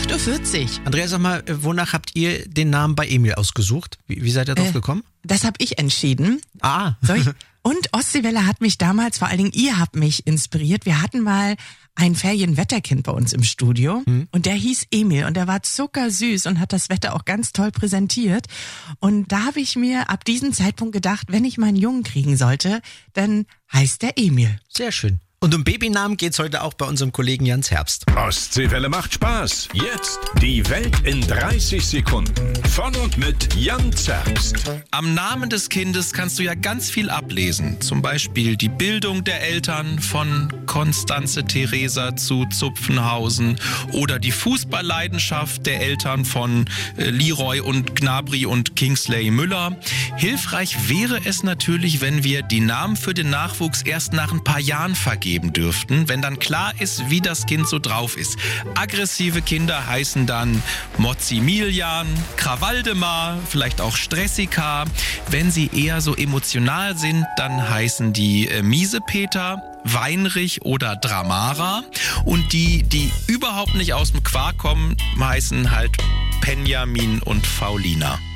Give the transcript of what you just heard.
8.40 Uhr. Andrea, sag mal, wonach habt ihr den Namen bei Emil ausgesucht? Wie seid ihr drauf gekommen? Das habe ich entschieden. Soll ich? Und Ostseewelle hat mich damals, vor allen Dingen ihr habt mich inspiriert. Wir hatten mal ein Ferienwetterkind bei uns im Studio und der hieß Emil und der war zuckersüß und hat das Wetter auch ganz toll präsentiert. Und da habe ich mir ab diesem Zeitpunkt gedacht, wenn ich meinen Jungen kriegen sollte, dann heißt der Emil. Sehr schön. Und um Babynamen geht's heute auch bei unserem Kollegen Jans Herbst. Ostseewelle macht Spaß. Jetzt die Welt in 30 Sekunden. Von und mit Jans Herbst. Am Namen des Kindes kannst du ja ganz viel ablesen. Zum Beispiel die Bildung der Eltern von Konstanze Theresa zu Zupfenhausen oder die Fußballleidenschaft der Eltern von Leroy und Gnabry und Kingsley Müller. Hilfreich wäre es natürlich, wenn wir die Namen für den Nachwuchs erst nach ein paar Jahren vergeben dürften, wenn dann klar ist, wie das Kind so drauf ist. Aggressive Kinder heißen dann Mozimilian, Krawaldemar, vielleicht auch Stressika. Wenn sie eher so emotional sind, dann heißen die Miesepeter, Weinrich oder Dramara. Und die überhaupt nicht aus dem Quark kommen, heißen halt Benjamin und Paulina.